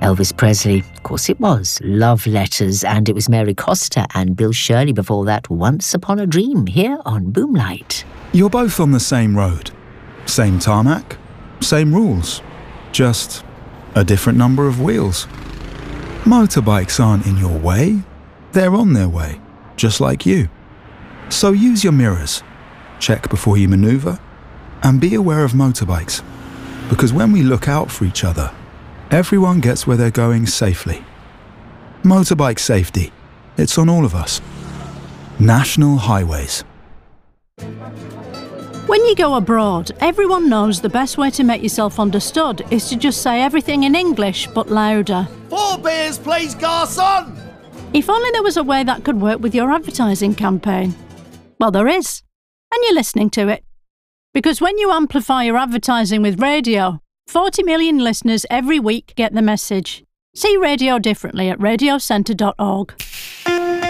Elvis Presley, of course it was. Love Letters, and it was Mary Costa and Bill Shirley before that, Once Upon a Dream, here on Boomlight. You're both on the same road. Same tarmac, same rules. Just a different number of wheels. Motorbikes aren't in your way. They're on their way, just like you. So use your mirrors, check before you maneuver, and be aware of motorbikes. Because when we look out for each other, everyone gets where they're going safely. Motorbike safety, it's on all of us. National Highways. When you go abroad, everyone knows the best way to make yourself understood is to just say everything in English, but louder. 4 beers, please, garçon! If only there was a way that could work with your advertising campaign. Well, there is. And you're listening to it. Because when you amplify your advertising with radio, 40 million listeners every week get the message. See radio differently at radiocentre.org.